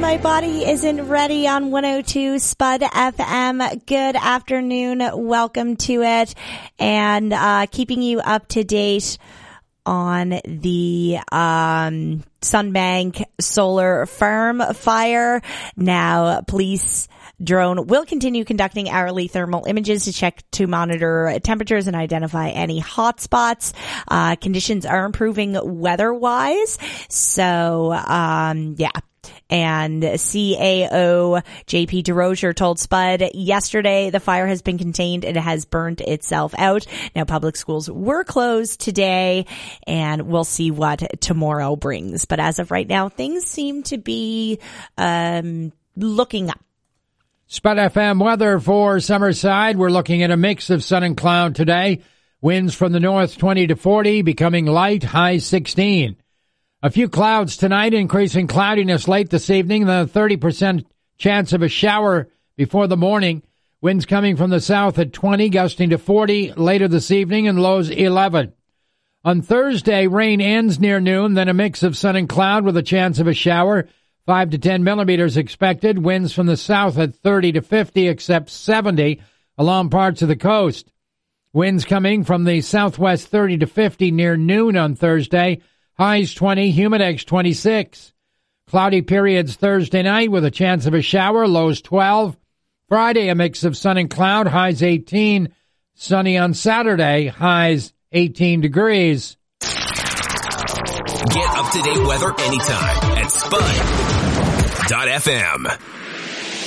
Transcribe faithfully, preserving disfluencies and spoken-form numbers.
My Body Isn't Ready on one oh two Spud F M. Good afternoon. Welcome to it. And uh keeping you up to date on the um Sunbank Solar Farm fire. Now, police drone will continue conducting hourly thermal images to check to monitor temperatures and identify any hot spots. Uh, conditions are improving weather-wise. So, um, yeah. And C A O J P DeRozier told Spud yesterday the fire has been contained and it has burnt itself out. Now, public schools were closed today, and we'll see what tomorrow brings. But as of right now, things seem to be um looking up. Spud F M weather for Summerside. We're looking at a mix of sun and cloud today. Winds from the north twenty to forty, becoming light, high sixteen. A few clouds tonight, increasing cloudiness late this evening, the thirty percent chance of a shower before the morning. Winds coming from the south at twenty, gusting to forty later this evening, and lows eleven. On Thursday, rain ends near noon, then a mix of sun and cloud with a chance of a shower. five to ten millimeters expected. Winds from the south at thirty to fifty, except seventy along parts of the coast. Winds coming from the southwest thirty to fifty near noon on Thursday. Highs twenty, humidex twenty-six. Cloudy periods Thursday night with a chance of a shower, lows twelve. Friday, a mix of sun and cloud, highs eighteen. Sunny on Saturday, highs eighteen degrees. Get up-to-date weather anytime at Spud dot F M.